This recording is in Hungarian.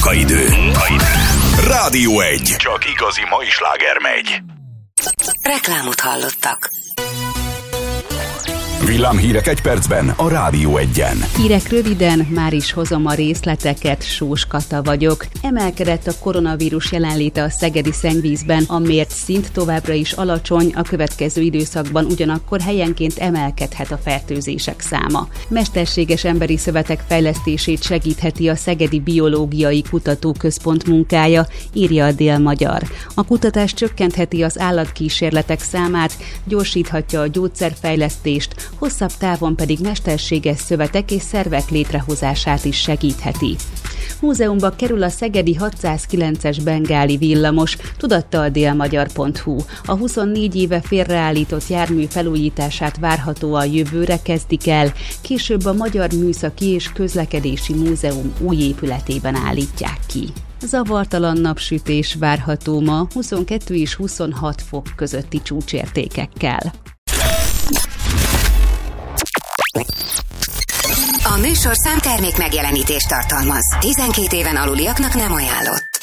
Munkaidő. Rádió 1. Csak igazi mai sláger megy. Reklámot hallottak. Villámhírek egy percben a Rádió 1-en. Hírek röviden, már is hozom a részleteket, Sós Kata vagyok. Emelkedett a koronavírus jelenléte a szegedi szennyvízben, a mért szint továbbra is alacsony, a következő időszakban ugyanakkor helyenként emelkedhet a fertőzések száma. Mesterséges emberi szövetek fejlesztését segítheti a Szegedi Biológiai Kutatóközpont munkája, írja a Dél-Magyar. A kutatás csökkentheti az állatkísérletek számát, gyorsíthatja a gyógyszerfejlesztést, hosszabb távon pedig mesterséges szövetek és szervek létrehozását is segítheti. Múzeumba kerül a szegedi 609-es bengáli villamos, tudatta a délmagyar.hu. A 24 éve félreállított jármű felújítását várhatóan jövőre kezdik el, később a Magyar Műszaki és Közlekedési Múzeum új épületében állítják ki. Zavartalan napsütés várható ma 22 és 26 fok közötti csúcsértékekkel. A műsorszám termék megjelenítést tartalmaz. 12 éven aluliaknak nem ajánlott.